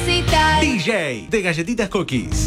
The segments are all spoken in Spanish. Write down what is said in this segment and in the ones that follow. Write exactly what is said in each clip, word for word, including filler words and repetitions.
necesitas. D J de Galletitas Cookies.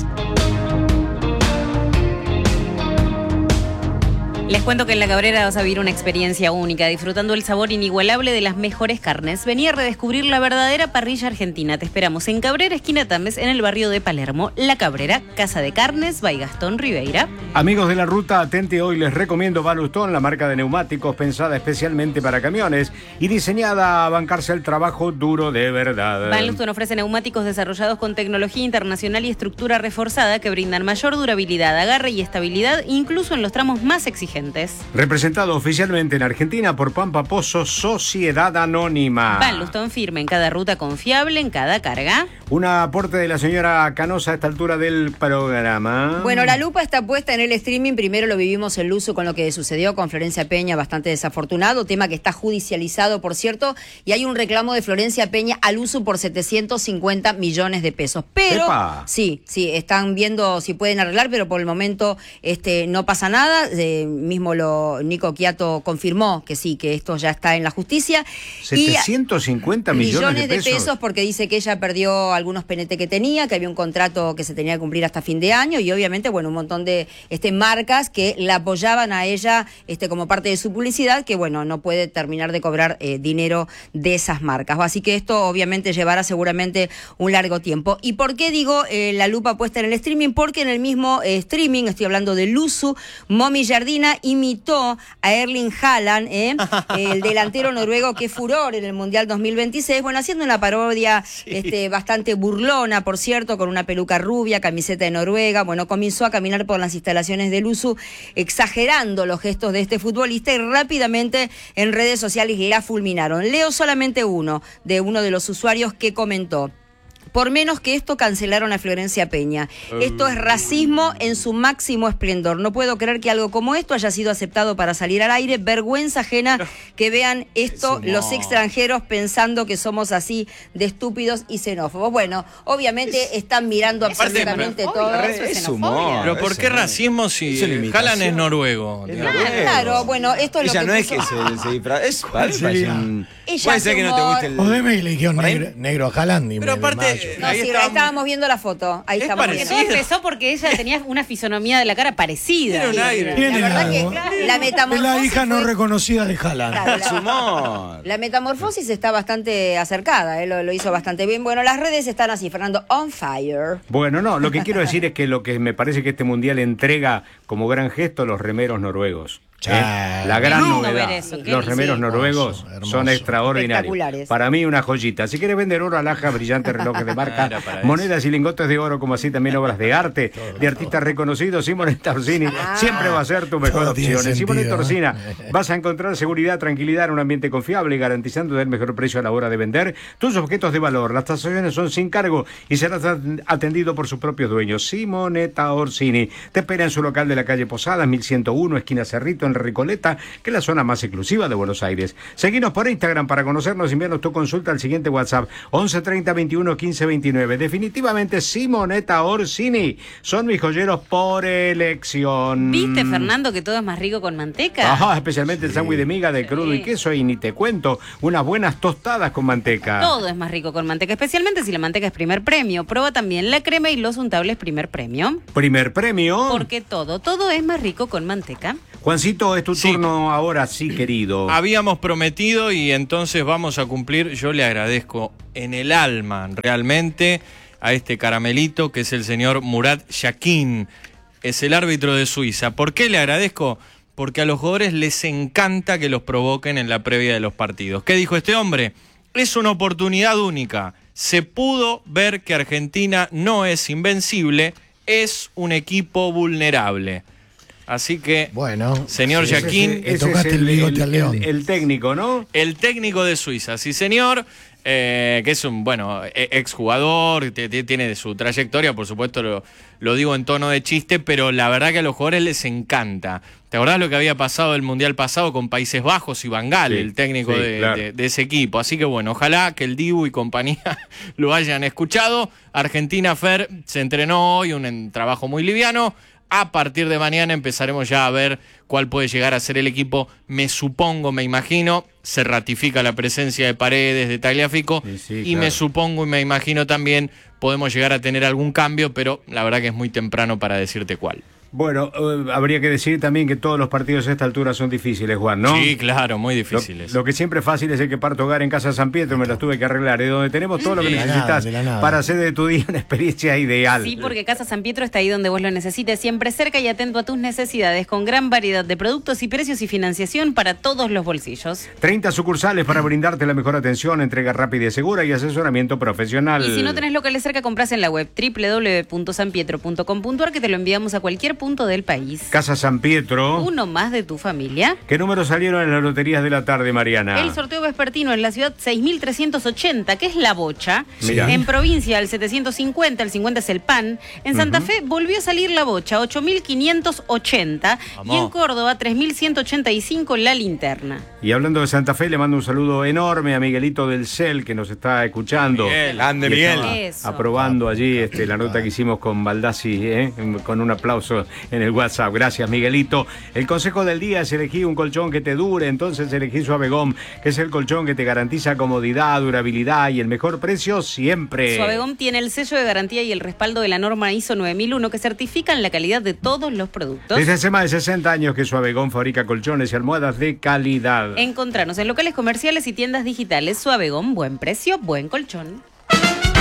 Les cuento que en La Cabrera vas a vivir una experiencia única, disfrutando el sabor inigualable de las mejores carnes. Vení a redescubrir la verdadera parrilla argentina. Te esperamos en Cabrera, esquina Tames, en el barrio de Palermo. La Cabrera, Casa de Carnes, by Gastón Ribeira. Amigos de la ruta, atente, hoy les recomiendo Balustón, la marca de neumáticos pensada especialmente para camiones y diseñada a bancarse el trabajo duro de verdad. Balustón ofrece neumáticos desarrollados con tecnología internacional y estructura reforzada que brindan mayor durabilidad, agarre y estabilidad, incluso en los tramos más exigentes. Representado oficialmente en Argentina por Pampa Pozo Sociedad Anónima. Balustón firme en cada ruta, confiable en cada carga. Un aporte de la señora Canosa a esta altura del programa. Bueno, la lupa está puesta en el streaming. Primero lo vivimos en Luzu con lo que sucedió con Florencia Peña, bastante desafortunado, tema que está judicializado, por cierto, y hay un reclamo de Florencia Peña al Luzu por setecientos cincuenta millones de pesos. Pero ¡Epa! sí, sí, están viendo si pueden arreglar, pero por el momento este no pasa nada. Eh, mismo lo Nico Quiato confirmó que sí, que esto ya está en la justicia. setecientos cincuenta y, millones, millones de pesos. de pesos porque dice que ella perdió algunos P N T que tenía, que había un contrato que se tenía que cumplir hasta fin de año y obviamente, bueno, un montón de este marcas que la apoyaban a ella este como parte de su publicidad, que bueno, no puede terminar de cobrar eh, dinero de esas marcas. Así que esto obviamente llevará seguramente un largo tiempo. ¿Y por qué digo eh, la lupa puesta en el streaming? Porque en el mismo eh, streaming, estoy hablando de Luzu, Momi Jardina imitó a Erling Haaland, ¿eh? el delantero noruego que furor en el Mundial dos mil veintiséis, bueno, haciendo una parodia sí. este, bastante burlona, por cierto, con una peluca rubia, camiseta de Noruega. Bueno, comenzó a caminar por las instalaciones del Luzu, exagerando los gestos de este futbolista y rápidamente en redes sociales la fulminaron. Leo solamente uno de uno de los usuarios que comentó: por menos que esto cancelaron a Florencia Peña. Esto es racismo en su máximo esplendor. No puedo creer que algo como esto haya sido aceptado para salir al aire. Vergüenza ajena que vean esto los extranjeros pensando que somos así de estúpidos y xenófobos. Bueno, obviamente están mirando absolutamente todo. Eso es xenofobia. Pero ¿por qué racismo si Haaland es noruego? Claro, claro, bueno, esto es Ella lo que no puso. es que se, se disfraza. Es un... Ella puede ser que no te guste el... O deme legión negro, negro a Haaland y pero me aparte... desmayo. No, ahí sí, estábamos... ahí estábamos viendo la foto. Ahí Es estamos parecido. viendo. Todo empezó porque ella tenía una fisonomía de la cara parecida. Tiene un aire. La Tiene verdad algo. que la Es la metamorfosis hija no fue- reconocida de Haaland. Claro, Su la, humor. la metamorfosis está bastante acercada, ¿eh? lo, lo hizo bastante bien. Bueno, las redes están así, Fernando, on fire. Bueno, no, lo que quiero decir es que lo que me parece que este mundial entrega como gran gesto los remeros noruegos. ¿eh? La gran Qué lindo novedad. ver eso, qué Los lindo. remeros Sí, noruegos hermoso, hermoso. son extraordinarios. Espectaculares. Para mí una joyita. Si quieres vender oro, alhajas, brillantes relojes de marca, Era para eso. monedas y lingotes de oro, como así también obras de arte, de artistas reconocidos, Simonetta Orsini siempre va a ser tu mejor Todo tiene opción. En sentido, Simonetta ¿eh? Orsina vas a encontrar seguridad, tranquilidad en un ambiente confiable y garantizando el mejor precio a la hora de vender tus objetos de valor. Las tasaciones son sin cargo y serás atendido por sus propios dueños. Simonetta Orsini te espera en su local de la calle Posadas, mil ciento uno, esquina Cerrito, en Recoleta, que es la zona más exclusiva de Buenos Aires. Seguinos por Instagram para conocernos y enviarnos tu consulta al siguiente WhatsApp: once treinta veintiuno quince veintinueve. Definitivamente Simonetta Orsini son mis joyeros por elección. ¿Viste, Fernando, que todo es más rico con manteca? Ajá, especialmente el sándwich de miga de crudo Sí. y queso, y ni te cuento, unas buenas tostadas con manteca. Todo es más rico con manteca, especialmente si la manteca es primer premio. Prueba también la crema y los untables primer premio. Primer premio. Porque todo, todo es más rico con manteca. Juancito, es tu Sí. turno ahora, sí, querido. Habíamos prometido y entonces vamos a cumplir. Yo le agradezco en el alma realmente a este caramelito que es el señor Murat Yakin. Es el árbitro de Suiza. ¿Por qué le agradezco? Porque a los jugadores les encanta que los provoquen en la previa de los partidos. ¿Qué dijo este hombre? Es una oportunidad única. Se pudo ver que Argentina no es invencible, es un equipo vulnerable. Así que, Bueno, señor sí, Yakin, Ese- ese tocaste es el bigote al león. el- el técnico, ¿no? el técnico de Suiza, sí señor, eh, que es un, bueno, e- exjugador, t- t- tiene su trayectoria, por supuesto lo, lo digo en tono de chiste, pero la verdad que a los jugadores les encanta. ¿Te acordás lo que había pasado el Mundial pasado con Países Bajos y Van Gaal, Sí, el técnico sí, de, claro. de- de ese equipo? Así que bueno, ojalá que el Dibu y compañía lo hayan escuchado. Argentina Fer se entrenó hoy, un en- trabajo muy liviano. A partir de mañana empezaremos ya a ver cuál puede llegar a ser el equipo. Me supongo, me imagino, se ratifica la presencia de Paredes, de Tagliafico, Sí, sí, y claro. me supongo y me imagino también podemos llegar a tener algún cambio, pero la verdad que es muy temprano para decirte cuál. Bueno, eh, habría que decir también que todos los partidos a esta altura son difíciles, Juan, ¿no? Sí, claro, muy Lo, difíciles. lo que siempre es fácil es el que parto hogar en Casa San Pietro, me las tuve que arreglar, es donde tenemos todo lo que De la necesitas nada, de la nada. para hacer de tu día una experiencia ideal. Sí, porque Casa San Pietro está ahí donde vos lo necesites, siempre cerca y atento a tus necesidades, con gran variedad de productos y precios y financiación para todos los bolsillos. treinta sucursales para brindarte la mejor atención, entrega rápida y segura y asesoramiento profesional. Y si no tenés locales cerca, comprás en la web doble u doble u doble u punto san pietro punto com punto a r que te lo enviamos a cualquier punto del país. Casa San Pietro. Uno más de tu familia. ¿Qué números salieron en las loterías de la tarde, Mariana? El sorteo vespertino en la ciudad seis mil trescientos ochenta, que es la bocha. Mira. En provincia el setecientos cincuenta, el cincuenta es el pan. En Santa Fe volvió a salir la bocha, ocho mil quinientos ochenta. Vamos. Y en Córdoba tres mil ciento ochenta y cinco la linterna. Y hablando de Santa Fe, le mando un saludo enorme a Miguelito del Cel, que nos está escuchando. Miguel, ande, Y Miguel. estaba Eso. Aprobando allí este, la nota que hicimos con Baldassi, ¿eh? con un aplauso en el WhatsApp. Gracias, Miguelito. El consejo del día es elegir un colchón que te dure, entonces elegí Suavegom, que es el colchón que te garantiza comodidad, durabilidad y el mejor precio siempre. Suavegom tiene el sello de garantía y el respaldo de la norma I S O nueve mil uno que certifican la calidad de todos los productos. Desde hace más de sesenta años que Suavegom fabrica colchones y almohadas de calidad. Encontranos en locales comerciales y tiendas digitales. Suavegom, buen precio, buen colchón.